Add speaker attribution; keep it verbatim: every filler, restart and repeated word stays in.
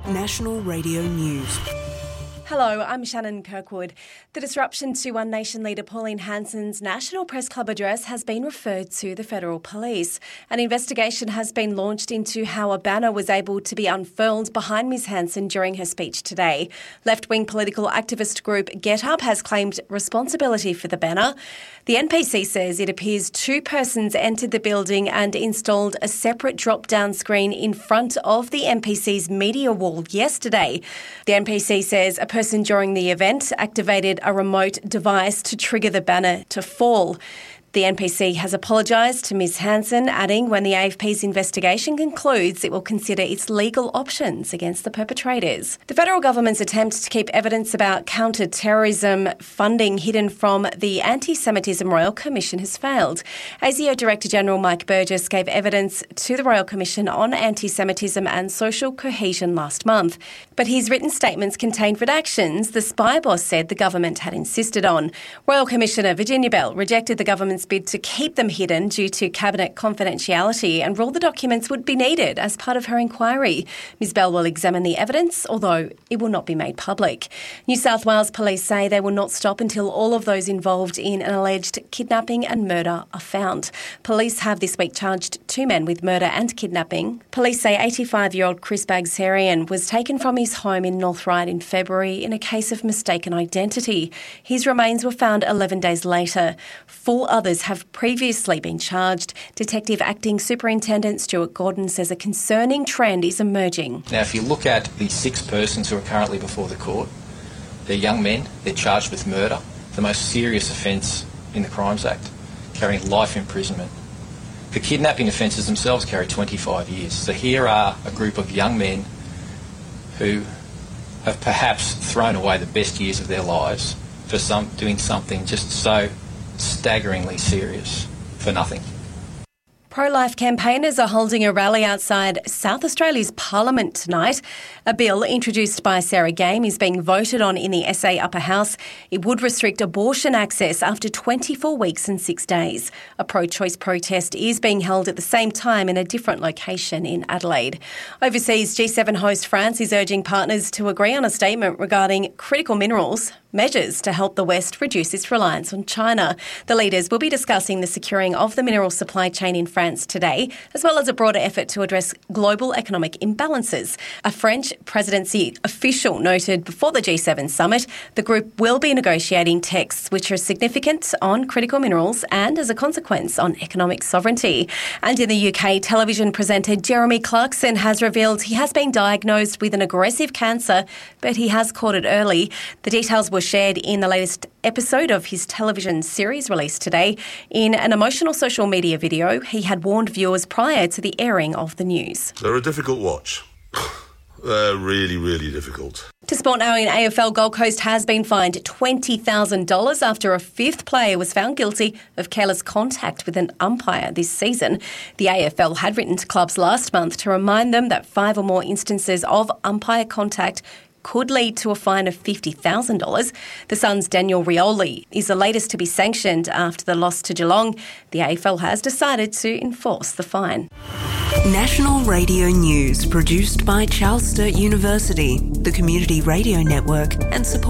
Speaker 1: National Radio News.
Speaker 2: Hello, I'm Shannon Kirkwood. The disruption to One Nation leader Pauline Hanson's National Press Club address has been referred to the Federal Police. An investigation has been launched into how a banner was able to be unfurled behind Miz Hanson during her speech today. Left-wing political activist group Get Up has claimed responsibility for the banner. The N P C says it appears two persons entered the building and installed a separate drop-down screen in front of the N P C's media wall yesterday. The N P C says a person during the event activated a remote device to trigger the banner to fall. The N P C has apologised to Miz Hanson, adding when the A F P's investigation concludes, it will consider its legal options against the perpetrators. The federal government's attempt to keep evidence about counter-terrorism funding hidden from the Anti-Semitism Royal Commission has failed. A S I O Director-General Mike Burgess gave evidence to the Royal Commission on anti-Semitism and social cohesion last month. But his written statements contained redactions the spy boss said the government had insisted on. Royal Commissioner Virginia Bell rejected the government's bid to keep them hidden due to cabinet confidentiality and ruled the documents would be needed as part of her inquiry. Miz Bell will examine the evidence, although it will not be made public. New South Wales police say they will not stop until all of those involved in an alleged kidnapping and murder are found. Police have this week charged two men with murder and kidnapping. Police say eighty-five-year-old Chris Bagsarian was taken from his home in North Ryde in February in a case of mistaken identity. His remains were found eleven days later. Four others have previously been charged. Detective Acting Superintendent Stuart Gordon says a concerning trend is emerging.
Speaker 3: Now, if you look at the six persons who are currently before the court, they're young men, they're charged with murder, the most serious offence in the Crimes Act, carrying life imprisonment. The kidnapping offences themselves carry twenty-five years. So here are a group of young men who have perhaps thrown away the best years of their lives for some doing something just so staggeringly serious for nothing.
Speaker 2: Pro-life campaigners are holding a rally outside South Australia's Parliament tonight. A bill introduced by Sarah Game is being voted on in the S A Upper House. It would restrict abortion access after twenty-four weeks and six days. A pro-choice protest is being held at the same time in a different location in Adelaide. Overseas, G seven host France is urging partners to agree on a statement regarding critical minerals, measures to help the West reduce its reliance on China. The leaders will be discussing the securing of the mineral supply chain in France today, as well as a broader effort to address global economic imbalances. A French presidency official noted before the G seven summit, the group will be negotiating texts which are significant on critical minerals and, as a consequence, on economic sovereignty. And in the U K, television presenter Jeremy Clarkson has revealed he has been diagnosed with an aggressive cancer, but he has caught it early. The details were shared in the latest episode of his television series released today. In an emotional social media video, he had warned viewers prior to the airing of the news.
Speaker 4: They're a difficult watch. They're really, really difficult.
Speaker 2: To sport now, in A F L, Gold Coast has been fined twenty thousand dollars after a fifth player was found guilty of careless contact with an umpire this season. The A F L had written to clubs last month to remind them that five or more instances of umpire contact could lead to a fine of fifty thousand dollars. The Sun's Daniel Rioli is the latest to be sanctioned after the loss to Geelong. The A F L has decided to enforce the fine.
Speaker 1: National Radio News, produced by Charles Sturt University, the Community Radio Network, and support